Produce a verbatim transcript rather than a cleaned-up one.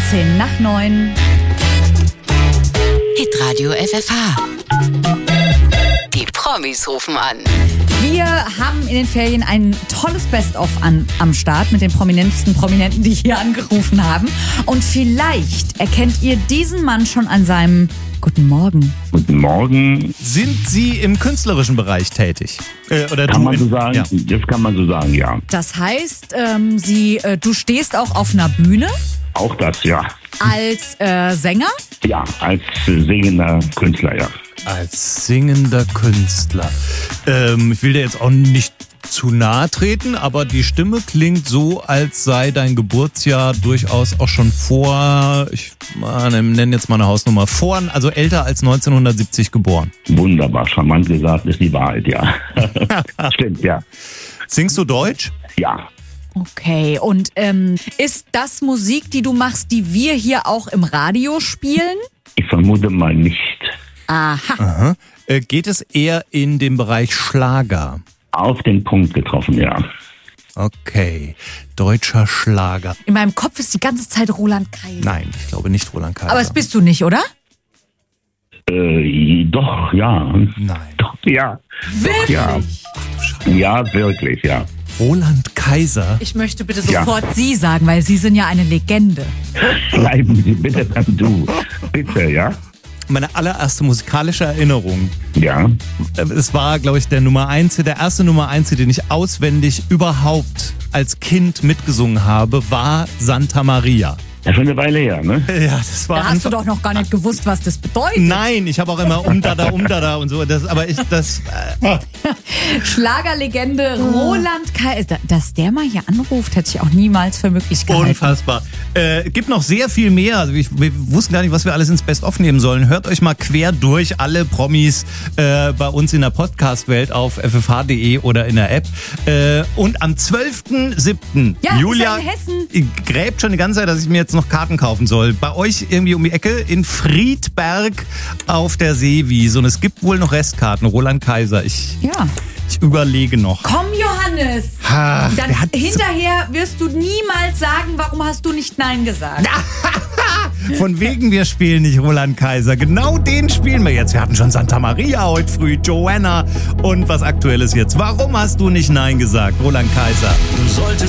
achtzehn nach neun. Hitradio F F H. Die Promis rufen an. Wir haben in den Ferien ein tolles Best-of an, am Start mit den prominentesten Prominenten, die hier angerufen haben. Und vielleicht erkennt ihr diesen Mann schon an seinem Guten Morgen. Guten Morgen. Sind Sie im künstlerischen Bereich tätig? Äh, oder Kann du man in, so sagen? Ja. Das kann man so sagen, ja. Das heißt, ähm, sie, äh, du stehst auch auf einer Bühne Auch das, ja. als äh, Sänger. Ja, als äh, singender Künstler, ja. Als singender Künstler. Ähm, ich will dir jetzt auch nicht zu nahe treten, aber die Stimme klingt so, als sei dein Geburtsjahr durchaus auch schon vor, ich nenne jetzt mal eine Hausnummer, vor, also älter als neunzehnhundertsiebzig geboren. Wunderbar, charmant gesagt, ist die Wahrheit, ja. Stimmt, ja. Singst du Deutsch? Ja. Okay, und ähm, ist das Musik, die du machst, die wir hier auch im Radio spielen? Ich vermute mal nicht. Aha. Aha. Äh, geht es eher in den Bereich Schlager? Auf den Punkt getroffen, ja. Okay, deutscher Schlager. In meinem Kopf ist die ganze Zeit Roland Kaiser. Nein, ich glaube nicht Roland Kaiser. Aber das bist du nicht, oder? Äh, doch, ja. Nein. Doch, ja. Wirklich? Doch, ja. Ja, wirklich, ja. Roland Kaiser? Ich möchte bitte Ja. sofort Sie sagen, weil Sie sind ja eine Legende. Bleiben Sie bitte beim Du. Bitte, ja? Meine allererste musikalische Erinnerung. Ja. Es war, glaube ich, der Nummer eins, der erste Nummer eins, den ich auswendig überhaupt als Kind mitgesungen habe, war Santa Maria. Das ist schon eine Weile her, ne? Ja, das war Da hast du Anfang- doch noch gar nicht gewusst, was das bedeutet. Nein, ich habe auch immer Umdada, Umdada und so. Das, aber ich, das. Äh, Schlagerlegende Roland Kaiser. Dass der mal hier anruft, hätte ich auch niemals für möglich gehalten. Unfassbar. Äh, gibt noch sehr viel mehr. Also ich, wir wussten gar nicht, was wir alles ins Best-of nehmen sollen. Hört euch mal quer durch alle Promis äh, bei uns in der Podcast-Welt auf f f h punkt d e oder in der App. Äh, und am zwölften siebten Ja, Julia ist ja in Hessen. gräbt schon die ganze Zeit, dass ich mir jetzt noch Karten kaufen soll. Bei euch irgendwie um die Ecke in Friedberg auf der Seewiese. Und es gibt wohl noch Restkarten. Roland Kaiser. Ich, Ja. ich überlege noch. Komm, Johannes. Ha, Dann der hat so- hinterher wirst du niemals sagen, warum hast du nicht Nein gesagt. Von wegen, wir spielen nicht Roland Kaiser. Genau den spielen wir jetzt. Wir hatten schon Santa Maria heute früh, Joanna und was Aktuelles jetzt. Warum hast du nicht Nein gesagt, Roland Kaiser? Du solltest